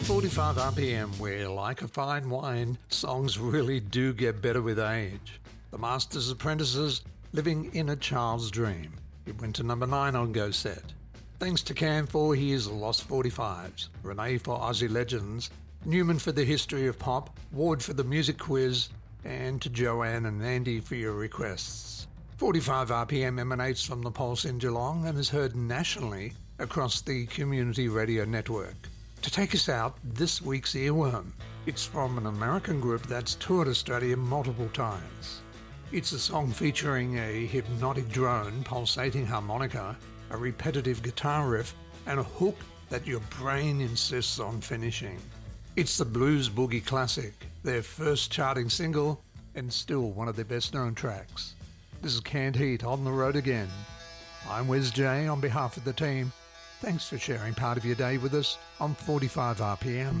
45 RPM, where, like a fine wine, songs really do get better with age. The Masters Apprentices, Living in a Child's Dream. It went to number 9 on Go Set. Thanks to Cam for his Lost 45s, Renee for Aussie Legends, Newman for the History of Pop, Ward for the Music Quiz, and to Joanne and Andy for your requests. 45 RPM emanates from the Pulse in Geelong and is heard nationally across the Community Radio Network. To take us out, this week's earworm. It's from an American group that's toured Australia multiple times. It's a song featuring a hypnotic drone, pulsating harmonica, a repetitive guitar riff, and a hook that your brain insists on finishing. It's the Blues Boogie classic, their first charting single, and still one of their best-known tracks. This is Canned Heat, On the Road Again. I'm Wes J on behalf of the team. Thanks for sharing part of your day with us on 45 RPM.